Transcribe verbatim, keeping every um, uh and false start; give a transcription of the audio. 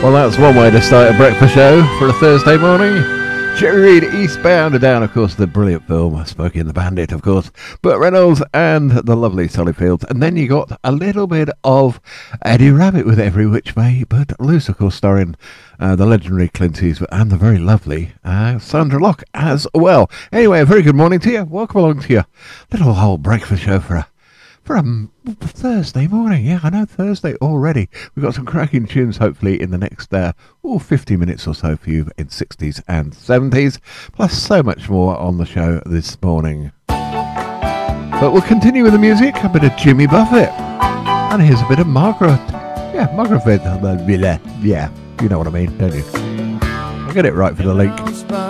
Well, that's one way to start a breakfast show for a Thursday morning. Jerry Reed, Eastbound and Down, of course, the brilliant film, Smokey and the Bandit, of course, Burt Reynolds and the lovely Solly Fields. And then you got a little bit of Eddie Rabbit with Every Which Way But Loose, of course, starring uh, the legendary Clint Eastwood and the very lovely uh, Sandra Locke as well. Anyway, a very good morning to you. Welcome along to your little whole breakfast show for a For a Thursday morning. Yeah, I know, Thursday already. We've got some cracking tunes, hopefully, in the next uh, oh, fifty minutes or so for you in sixties and seventies. Plus so much more on the show this morning. But we'll continue with the music. A bit of Jimmy Buffett. And here's a bit of Margaret. Yeah, Margaret Villa. Yeah, you know what I mean, don't you? I'll get it right for the link.